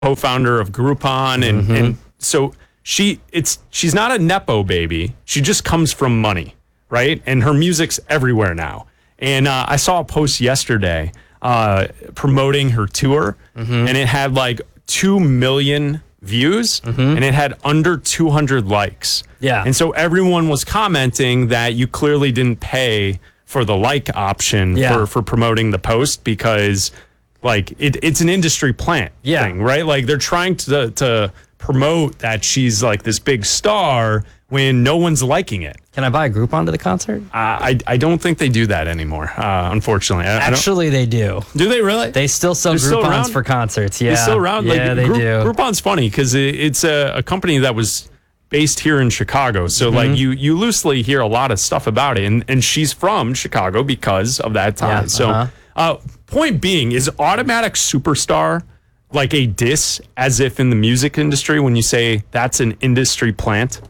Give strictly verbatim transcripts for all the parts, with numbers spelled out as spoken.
co-founder of Groupon, and, Mm-hmm. and so she it's she's not a nepo baby. She just comes from money, right? And her music's everywhere now. And uh, I saw a post yesterday uh, promoting her tour, Mm-hmm. and it had like two million views, and it had under two hundred likes. Yeah. And so everyone was commenting that you clearly didn't pay for the like option Yeah. for, for promoting the post because like it, it's an industry plant Yeah. thing, right? Like they're trying to to promote that she's like this big star when no one's liking it. Can I buy a Groupon to the concert? Uh, I I don't think they do that anymore. Uh, unfortunately, I, I don't- Actually, they do. do they really? They still sell They're still Groupons around? for concerts. Yeah, They're still around. Yeah, like, they Group, do. Groupon's funny because it, it's a, a company that was based here in Chicago. So Mm-hmm. like you you loosely hear a lot of stuff about it, and and she's from Chicago because of that tie. Yeah, so uh-huh. uh, point being, is Automatic Superstar like a diss as if in the music industry when you say that's an industry plant?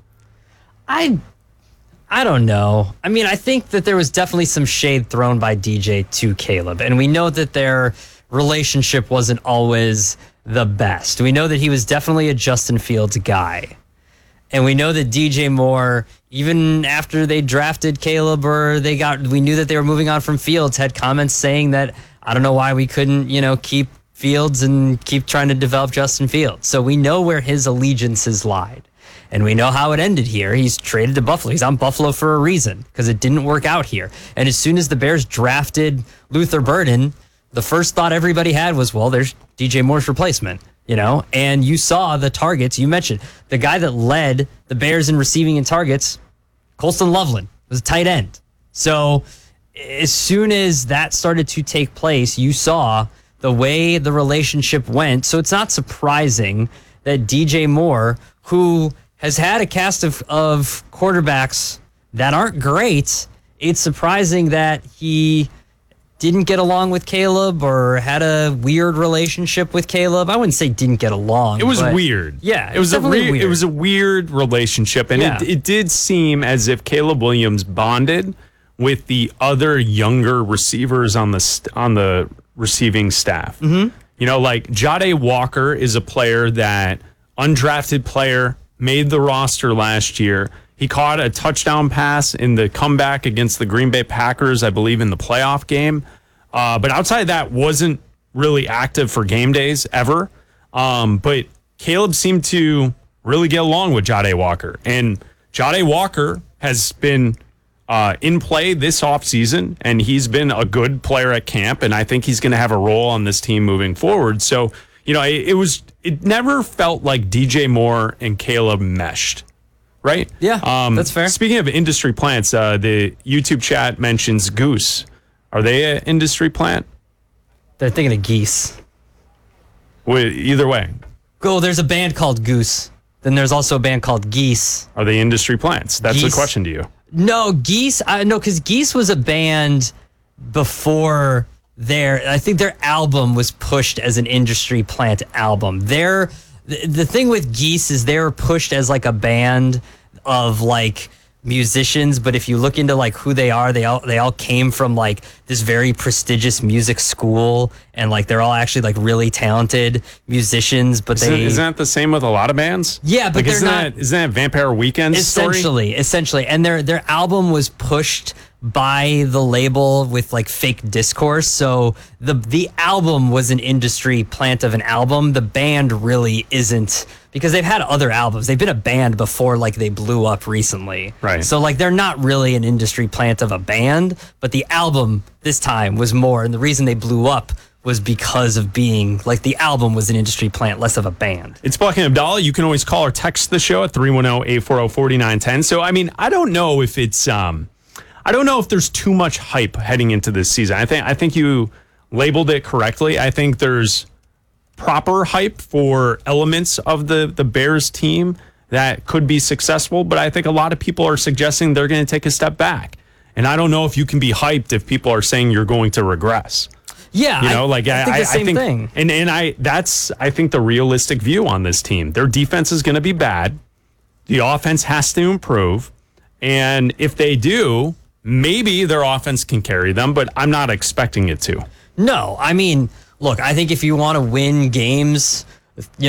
I I don't know. I mean, I think that there was definitely some shade thrown by D J to Caleb, and we know that their relationship wasn't always the best. We know that he was definitely a Justin Fields guy. And we know that D J Moore, even after they drafted Caleb or they got, we knew that they were moving on from Fields, had comments saying that, I don't know why we couldn't, you know, keep Fields and keep trying to develop Justin Fields. So we know where his allegiances lied. And we know how it ended here. He's traded to Buffalo. He's on Buffalo for a reason because it didn't work out here. And as soon as the Bears drafted Luther Burden, the first thought everybody had was, well, there's D J Moore's replacement. You know, and you saw the targets. You mentioned the guy that led the Bears in receiving and targets, Colston Loveland, was a tight end. So as soon as that started to take place, you saw the way the relationship went. So it's not surprising that D J Moore, who has had a cast of, of quarterbacks that aren't great, it's surprising that he didn't get along with Caleb or had a weird relationship with Caleb. I wouldn't say didn't get along. It was but weird. Yeah, it was a definitely re- weird. it was a weird relationship, and Yeah. it it did seem as if Caleb Williams bonded with the other younger receivers on the st- on the receiving staff. Mm-hmm. You know, like Jade Walker is a player that undrafted player made the roster last year. He caught a touchdown pass in the comeback against the Green Bay Packers, I believe, in the playoff game. Uh, but outside of that, wasn't really active for game days ever. Um, but Caleb seemed to really get along with Jade Walker. And Jade Walker has been uh, in play this offseason, and he's been a good player at camp. And I think he's going to have a role on this team moving forward. So, you know, it, it was it never felt like D J Moore and Caleb meshed. Right? Yeah, that's fair. Speaking of industry plants, uh, the YouTube chat mentions Goose. Are they an industry plant? They're thinking of Geese. Well, either way, Go, there's a band called Goose. Then there's also a band called Geese. are they industry plants? That's Geese. the question to you. No, Geese. I no, because Geese was a band before their. I think their album was pushed as an industry plant album. Their the, the thing with Geese is they were pushed as like a band of like musicians, but if you look into like who they are, they all they all came from like this very prestigious music school, and like they're all actually like really talented musicians. But Isn't, they isn't that the same with a lot of bands? Yeah, but like, they're isn't not- That, isn't that Vampire Weekend's story? essentially essentially and their their album was pushed by the label with like fake discourse, so the the album was an industry plant of an album. The band really isn't, because they've had other albums. They've been a band before, like they blew up recently, Right. So like they're not really an industry plant of a band, but the album this time was more, and the reason they blew up was because of being like the album was an industry plant, less of a band. It's Buck and Abdallah. You can always call or text the show at three one zero, eight four zero, four nine one zero. So, I mean, I don't know if it's, um, I don't know if there's too much hype heading into this season. I think, I think you labeled it correctly. I think there's proper hype for elements of the, the Bears team that could be successful, but I think a lot of people are suggesting they're going to take a step back. And I don't know if you can be hyped if people are saying you're going to regress. Yeah, You know, I, like I, I, think I, the same I think, thing. and and I that's I think the realistic view on this team. Their defense is going to be bad. The offense has to improve, and if they do, maybe their offense can carry them. But I'm not expecting it to. No, I mean, look, I think if you want to win games you